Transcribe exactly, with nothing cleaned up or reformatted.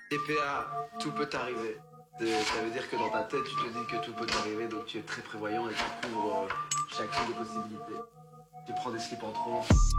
T P A, tout peut arriver. Ça veut dire que dans ta tête, tu te dis que tout peut arriver, donc tu es très prévoyant et tu couvres euh, chacune des possibilités. Tu prends des slips en trop.